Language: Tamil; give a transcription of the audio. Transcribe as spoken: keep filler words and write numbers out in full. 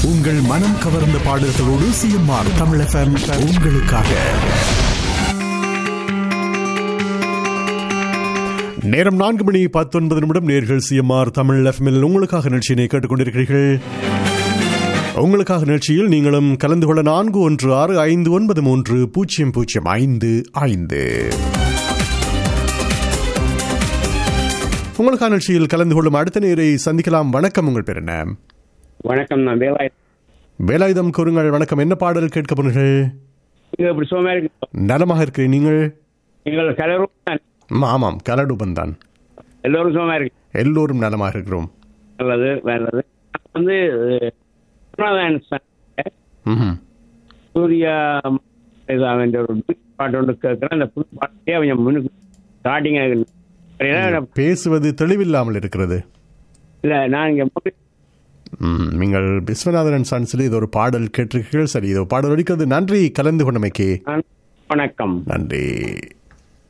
உங்கள் மனம் கவர்ந்த பாடல்களோடு சிஎம்ஆர் தமிழ் எஃப்எம் உங்களுக்காக. நேரம் நான்கு மணி பத்தொன்பது நிமிடம். நேர்கள் சிஎம்ஆர் தமிழ் எஃப்எம்மில் உங்களுக்காக நிகழ்ச்சியினை கேட்டுக்கொண்டிருக்கிறீர்கள். உங்களுக்காக நிகழ்ச்சியில் நீங்களும் கலந்து கொள்ள நான்கு ஒன்று ஆறு ஐந்து ஒன்பது மூன்று பூஜ்ஜியம் பூஜ்ஜியம் ஐந்து ஐந்து. உங்களுக்கான நிகழ்ச்சியில் கலந்து கொள்ளும் அடுத்த நேரை சந்திக்கலாம். வணக்கம், உங்கள் பேர் என்ன? வணக்கம், நான் வேலாயுதம். வேலாயுதம் கூறுங்கள். வணக்கம், என்ன பாடல் கேட்க போனீர்கள்? நலமாக இருக்கிறேன். நீங்கள்? ஆமாம், கலடூபன் தான். எல்லோரும் சுகமா இருக்கு. எல்லோரும் நலமாக இருக்கிறோம். நல்லது, நல்லது. வந்து சூர்யா பாட்டு ஒன்று கேட்கிறேன். அந்த புது பாட்டே கொஞ்சம் முன்னுக்கு ஸ்டார்டிங் பேசுவது தெளிவில்லாமல் இருக்கிறது. இல்ல, நான் இங்க நீங்கள் விஸ்வநாதன் சன்ஸ்ல இது ஒரு பாடல் கேட்டிருக்கீர்கள். சரி, இது பாடல் ஒலிக்கிறது. நன்றி கலந்து கொண்டமைக்கு. வணக்கம். நன்றி.